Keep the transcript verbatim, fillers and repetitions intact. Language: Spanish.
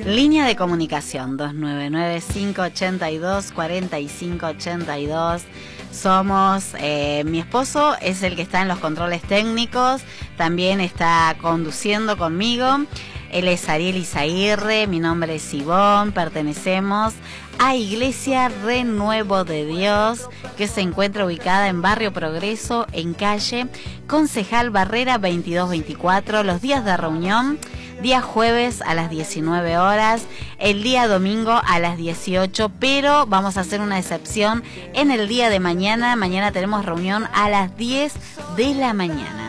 Línea de comunicación dos nueve nueve, cinco ocho dos, cuatro cinco ocho dos. Somos, eh, mi esposo es el que está en los controles técnicos, también está conduciendo conmigo. Él es Ariel Izaguirre, mi nombre es Ivonne, pertenecemos a Iglesia Renuevo de Dios, que se encuentra ubicada en Barrio Progreso, en calle Concejal Barrera veintidós veinticuatro. Los días de reunión: día jueves a las diecinueve horas, el día domingo a las dieciocho, pero vamos a hacer una excepción en el día de mañana. Mañana tenemos reunión a las diez de la mañana.